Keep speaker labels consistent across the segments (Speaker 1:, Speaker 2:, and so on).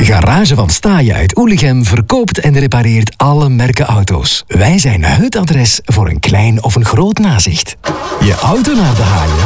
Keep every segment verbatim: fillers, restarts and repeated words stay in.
Speaker 1: Garage van Staaien uit Oelichem verkoopt en repareert alle merken auto's. Wij zijn het adres voor een klein of een groot nazicht. Je auto naar de haaien?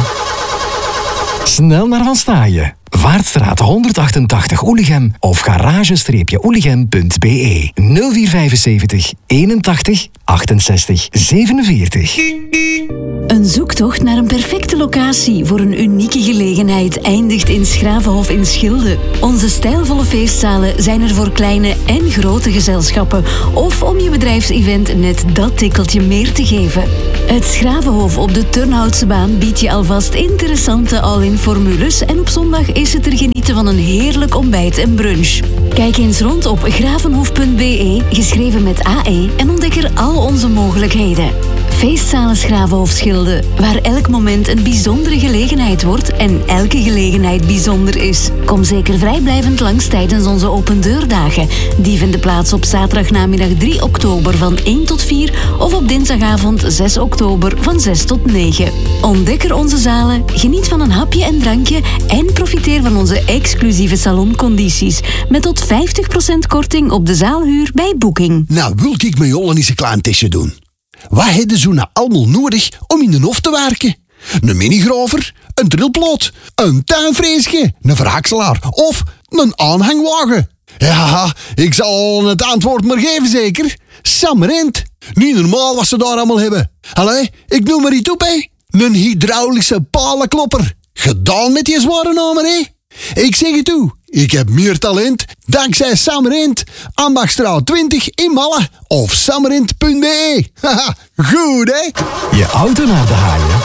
Speaker 1: Snel naar Van Staaien. Vaartstraat honderdachtentachtig Oelichem of garage-oelichem punt be nul vier vijfenzeventig eenentachtig achtenzestig zevenenveertig.
Speaker 2: Een zoektocht naar een perfecte locatie voor een unieke gelegenheid eindigt in Schravenhof in Schilde. Onze stijlvolle feestzalen zijn er voor kleine en grote gezelschappen of om je bedrijfsevent net dat tikkeltje meer te geven. Het Schravenhof op de Turnhoutse baan biedt je alvast interessante all-in formules en op zondag is het er genieten van een heerlijk ontbijt en brunch. Kijk eens rond op gravenhof punt be, geschreven met A E, en ontdek er al onze mogelijkheden. Feestzalen Schravenhof Schilde, waar elk moment een bijzondere gelegenheid wordt en elke gelegenheid bijzonder is. Kom zeker vrijblijvend langs tijdens onze opendeurdagen. Die vinden plaats op zaterdagnamiddag drie oktober van één tot vier of op dinsdagavond zes oktober van zes tot negen. Ontdek er onze zalen, geniet van een hapje en drankje en profiteer van onze exclusieve saloncondities met tot vijftig procent korting op de zaalhuur bij boeking.
Speaker 3: Nou, wil ik met Jolle eens een klein testje doen. Wat hebben ze nou allemaal nodig om in de hof te werken? Een minigrover, een drillploot, een tuinfreesje, een verhakselaar of een aanhangwagen. Ja, ik zal het antwoord maar geven zeker. Samrent. Niet normaal wat ze daar allemaal hebben. Allee, ik noem maar iets op, hè. Een hydraulische palenklopper. Gedaan met die zware namen, hè. Ik zeg het toe, ik heb meer talent dankzij Samrent, Ambachstraat twintig in Malle of samrent punt be. Haha, goed hè?
Speaker 1: Je auto naar de haaien?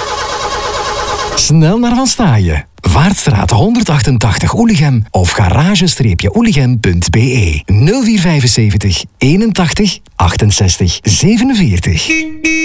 Speaker 1: Snel naar Van Staaien. Vaartstraat honderdachtentachtig Oelichem of garage-oelichem punt be nul vier vijfenzeventig eenentachtig achtenzestig zevenenveertig.